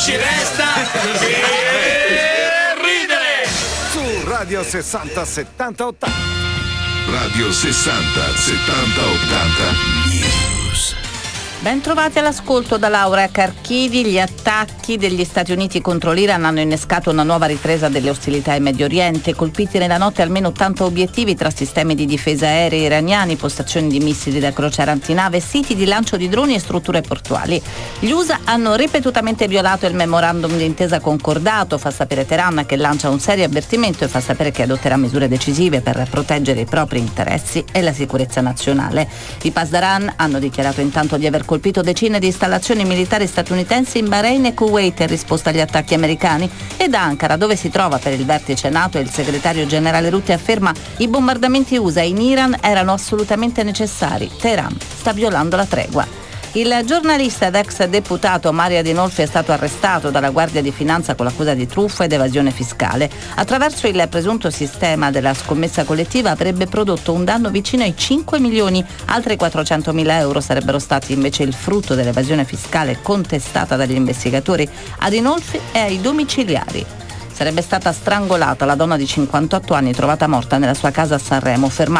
ci resta che ridere. Su Radio 60 70 80. Radio 60 70 80 News. Ben trovati all'ascolto da Laura Carchidi. Gli attacchi degli Stati Uniti contro l'Iran hanno innescato una nuova ripresa delle ostilità in Medio Oriente. Colpiti nella notte almeno 80 obiettivi tra sistemi di difesa aerei iraniani, postazioni di missili da crociera antinave, siti di lancio di droni e strutture portuali. Gli USA hanno ripetutamente violato il memorandum di intesa concordato, fa sapere Teheran, che lancia un serio avvertimento e fa sapere che adotterà misure decisive per proteggere i propri interessi e la sicurezza nazionale. I Pasdaran hanno dichiarato intanto di aver colpito decine di installazioni militari statunitensi in Bahrain e Kuwait in risposta agli attacchi americani, ed Ankara, dove si trova per il vertice NATO, il segretario generale Rutte afferma: i bombardamenti USA in Iran erano assolutamente necessari. Teheran sta violando la tregua. Il giornalista ed ex deputato Mario Adinolfi è stato arrestato dalla Guardia di Finanza con l'accusa di truffa ed evasione fiscale. Attraverso il presunto sistema della scommessa collettiva avrebbe prodotto un danno vicino ai 5 milioni, altri 400.000 euro sarebbero stati invece il frutto dell'evasione fiscale contestata dagli investigatori. Adinolfi è ai domiciliari. Sarebbe stata strangolata la donna di 58 anni trovata morta nella sua casa a Sanremo, fermata